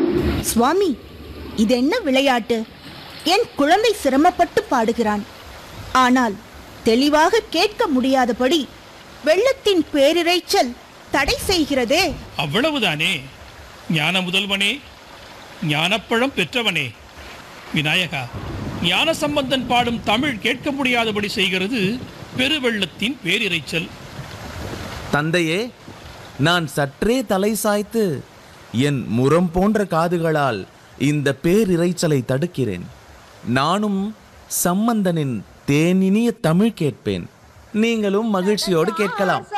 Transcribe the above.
சுவாமி, இது என்ன விளையாட்டு? என் குழந்தை சிரமப்பட்டு பாடுகிறான். ஆனால் தெளிவாக கேட்க முடியாதபடி வெள்ளத்தின் பேரிரைச்சல் தடை செய்கிறதே. அவ்வளவுதானே? ஞான முதல்வனே, ஞானப்பழம் பெற்றவனே, விநாயகா, ஞான சம்பந்தன் பாடும் தமிழ் கேட்க முடியாதபடி செய்கிறது பெருவெள்ளத்தின் பேரிரைச்சல். தந்தையே, நான் சற்றே தலை சாய்த்து என் முரம் போன்ற காதுகளால் இந்த பேரிரைச்சலை தடுக்கிறேன். நானும் சம்பந்தனின் தேனினிய தமிழ் கேட்பேன். நீங்களும் மகிழ்ச்சியோடு கேட்கலாம்.